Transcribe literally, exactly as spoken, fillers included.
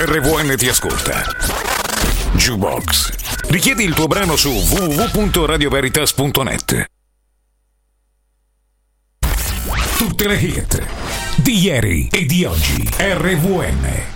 R V N ti ascolta. Jukebox. Richiedi il tuo brano su w w w punto radio veritas punto net. Tutte le hit di ieri e di oggi. R V N.